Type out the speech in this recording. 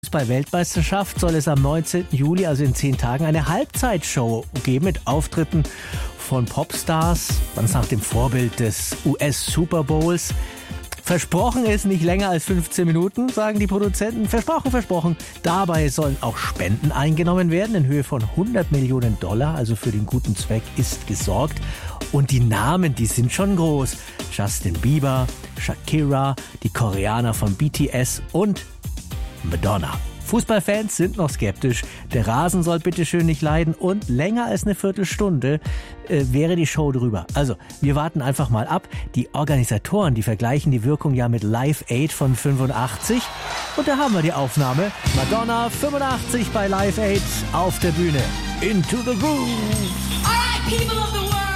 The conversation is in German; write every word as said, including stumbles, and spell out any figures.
Fußball-Weltmeisterschaft soll es am neunzehnten Juli, also in zehn Tagen, eine Halbzeitshow geben mit Auftritten von Popstars, ganz nach dem Vorbild des U S-Super Bowls. Versprochen ist nicht länger als fünfzehn Minuten, sagen die Produzenten. Versprochen, versprochen. Dabei sollen auch Spenden eingenommen werden in Höhe von hundert Millionen Dollar. Also für den guten Zweck ist gesorgt. Und die Namen, die sind schon groß. Justin Bieber, Shakira, die Koreaner von B T S und Madonna. Fußballfans sind noch skeptisch. Der Rasen soll bitteschön nicht leiden und länger als eine Viertelstunde äh, wäre die Show drüber. Also, wir warten einfach mal ab. Die Organisatoren, die vergleichen die Wirkung ja mit Live Aid von fünfundachtzig. Und da haben wir die Aufnahme. Madonna fünfundachtzig bei Live Aid auf der Bühne. Into the Groove. All right, people of the world.